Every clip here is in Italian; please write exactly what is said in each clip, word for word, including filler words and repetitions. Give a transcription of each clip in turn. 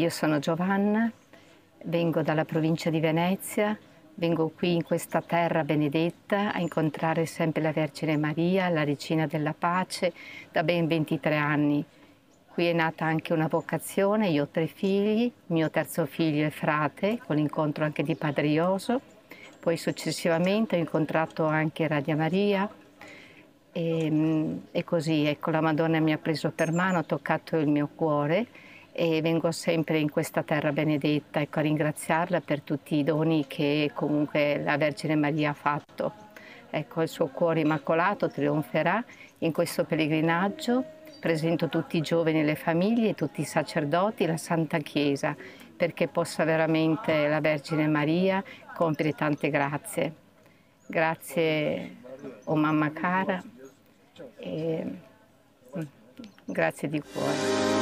Io sono Giovanna, vengo dalla provincia di Venezia, vengo qui in questa terra benedetta a incontrare sempre la Vergine Maria, la Regina della Pace, da ben ventitré anni. Qui è nata anche una vocazione, io ho tre figli, il mio terzo figlio è frate, con l'incontro anche di Padre Ioso, poi successivamente ho incontrato anche Radio Maria e, e così, ecco, la Madonna mi ha preso per mano, ha toccato il mio cuore e vengo sempre in questa terra benedetta, ecco, a ringraziarla per tutti i doni che comunque la Vergine Maria ha fatto. Ecco, il suo cuore immacolato trionferà in questo pellegrinaggio. Presento tutti i giovani e le famiglie, tutti i sacerdoti, la Santa Chiesa, perché possa veramente la Vergine Maria compiere tante grazie. Grazie, oh mamma cara, e grazie di cuore.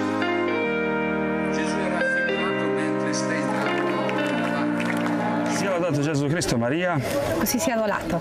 Sia lodato Gesù Cristo, Maria. Così sia adorato.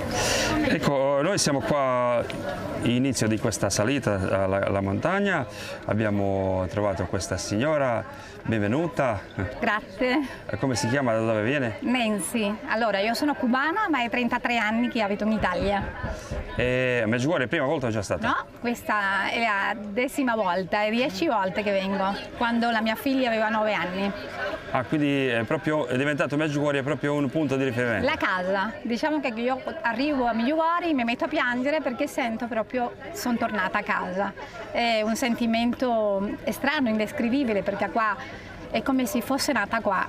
Ecco, noi siamo qua all'inizio di questa salita alla, alla montagna, abbiamo trovato questa signora, benvenuta. Grazie. Come si chiama, da dove viene? Nancy. Allora, io sono cubana, ma è trentatré anni che abito in Italia. E a Medjugorje prima volta è già stata? No, questa è la decima volta, è dieci volte che vengo, quando la mia figlia aveva nove anni. Ah, quindi è, proprio, è diventato Medjugorje proprio un punto di riferimento? La casa. Diciamo che io arrivo a Medjugorje, mi metto a piangere perché sento proprio, sono tornata a casa. È un sentimento strano, indescrivibile, perché qua è come se fossi nata qua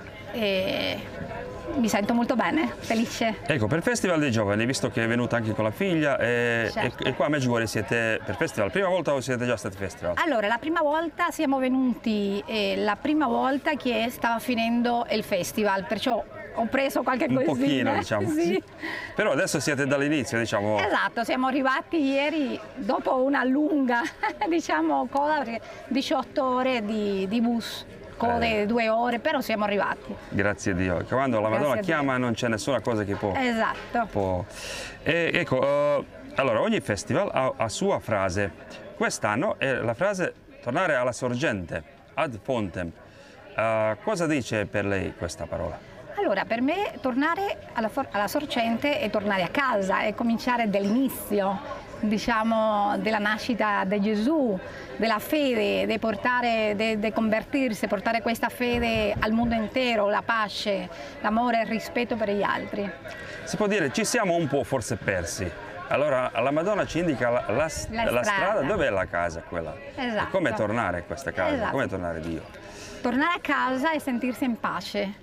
e mi sento molto bene, felice. Ecco, per Festival dei Giovani, visto che è venuta anche con la figlia, e, certo. e, e qua a Medjugorje siete per Festival, prima volta o siete già stati Festival? Allora, la prima volta siamo venuti, eh, la prima volta che stava finendo il Festival, perciò ho preso qualche un cosina. Un pochino, diciamo. Sì. Però adesso siete dall'inizio, diciamo. Esatto, siamo arrivati ieri dopo una lunga, diciamo, coda, perché diciotto ore di, di bus. Code, eh. due ore, però siamo arrivati. Grazie a Dio. Quando la Madonna chiama non c'è nessuna cosa che può. Esatto. Può. E, ecco, uh, allora ogni festival ha, ha sua frase. Quest'anno è la frase tornare alla sorgente, ad fontem. Uh, cosa dice per lei questa parola? Allora, per me tornare alla, alla sorgente è tornare a casa, è cominciare dall'inizio, diciamo, della nascita di Gesù, della fede, di portare, di convertirsi, portare questa fede al mondo intero, la pace, l'amore e il rispetto per gli altri. Si può dire, ci siamo un po' forse persi. Allora la Madonna ci indica la, la, la, strada. la strada, dove è la casa quella? Esatto. E come tornare a questa casa, esatto. come tornare a Dio? Tornare a casa e sentirsi in pace,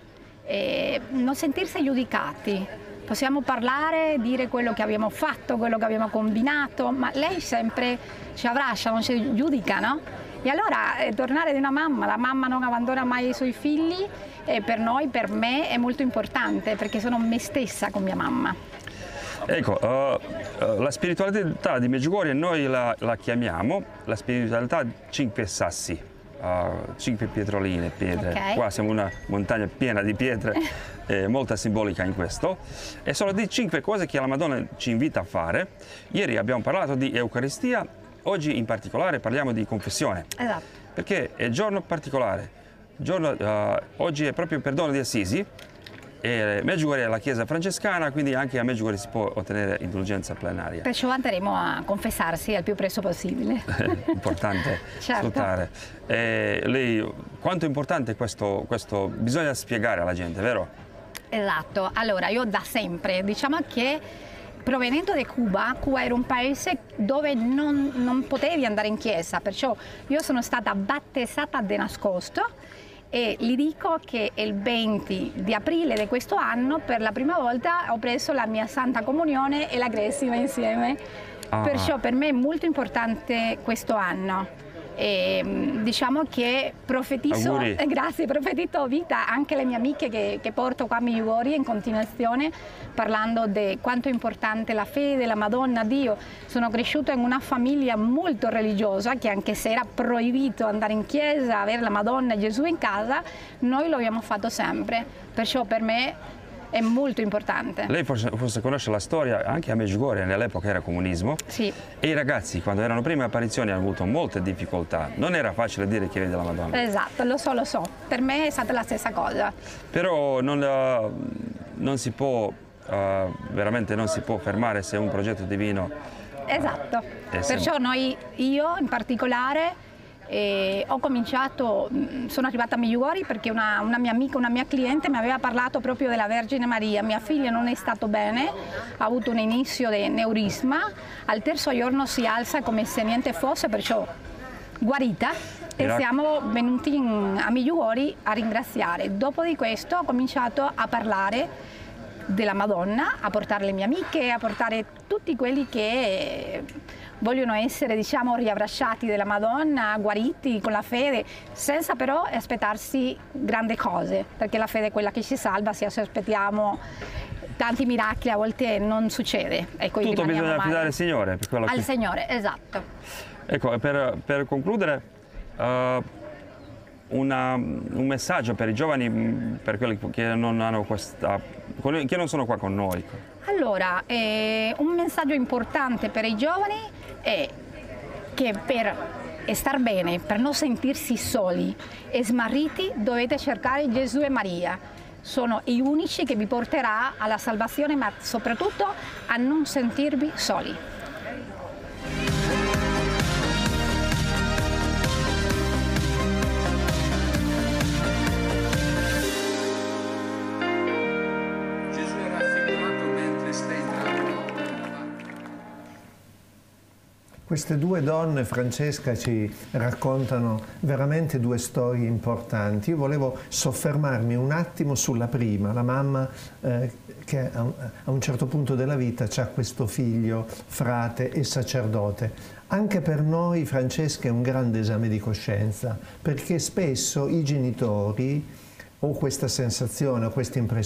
e non sentirsi giudicati. Possiamo parlare, dire quello che abbiamo fatto, quello che abbiamo combinato, ma lei sempre ci abbraccia, non ci giudica, no? E allora eh, tornare di una mamma, la mamma non abbandona mai i suoi figli, e per noi, per me, è molto importante, perché sono me stessa con mia mamma. Ecco, uh, uh, la spiritualità di Medjugorje noi la, la chiamiamo la spiritualità cinque sassi, uh, cinque pietroline, pietre. Okay. Qua siamo una montagna piena di pietre, eh, molta simbolica in questo. E sono di cinque cose che la Madonna ci invita a fare. Ieri abbiamo parlato di Eucaristia, oggi in particolare parliamo di confessione. Esatto. Perché è giorno particolare. Giorno, uh, oggi è proprio il perdono di Assisi. E Medjugorje è la chiesa francescana, quindi anche a Medjugorje si può ottenere indulgenza plenaria. Perciò andremo a confessarsi al più presto possibile. Importante certo. sfruttare. E lei, quanto è importante questo, questo, bisogna spiegare alla gente, vero? Esatto, allora io da sempre, diciamo che provenendo da Cuba, Cuba era un paese dove non, non potevi andare in chiesa, perciò io sono stata battezzata di nascosto. E gli dico che il venti di aprile di questo anno per la prima volta ho preso la mia Santa Comunione e la Cresima insieme, ah. Perciò per me è molto importante questo anno. E, diciamo che profetizzo, eh, grazie, profetizzo vita anche alle mie amiche che, che porto qua a Medjugorje in continuazione, parlando di quanto è importante la fede, la Madonna, Dio. Sono cresciuta in una famiglia molto religiosa, che anche se era proibito andare in chiesa, avere la Madonna e Gesù in casa, noi lo abbiamo fatto sempre. Perciò per me È molto importante. Lei forse, forse conosce la storia, anche a Medjugorje nell'epoca era comunismo. Sì. E i ragazzi quando erano prime apparizioni hanno avuto molte difficoltà. Non era facile dire che vede la Madonna. Esatto, lo so, lo so. Per me è stata la stessa cosa. Però non, uh, non si può, uh, veramente non si può fermare se un progetto divino. Esatto. Eh, Perciò noi, io in particolare, E ho cominciato, sono arrivata a Medjugorje perché una, una mia amica, una mia cliente mi aveva parlato proprio della Vergine Maria. Mia figlia non è stato bene, ha avuto un inizio di neurisma, al terzo giorno si alza come se niente fosse, perciò guarita. E siamo venuti in, a Medjugorje a ringraziare. Dopo di questo ho cominciato a parlare della Madonna, a portare le mie amiche, a portare tutti quelli che vogliono essere, diciamo, riabbracciati della Madonna, guariti con la fede, senza però aspettarsi grandi cose, perché la fede è quella che ci salva. Se ci aspettiamo tanti miracoli a volte non succede. Ecco, tutto bisogna affidare al Signore. Per quello al che... Signore, esatto. Ecco, per, per concludere, uh, una, un messaggio per i giovani, per quelli che non hanno questa, che non sono qua con noi. Allora, eh, un messaggio importante per i giovani è che per star bene, per non sentirsi soli e smarriti, dovete cercare Gesù e Maria. Sono gli unici che vi porterà alla salvazione, ma soprattutto a non sentirvi soli. Queste due donne, Francesca, ci raccontano veramente due storie importanti. Io volevo soffermarmi un attimo sulla prima, la mamma eh, che a un, a un certo punto della vita ha questo figlio, frate e sacerdote. Anche per noi, Francesca, è un grande esame di coscienza, perché spesso i genitori ho questa sensazione, ho questa impressione,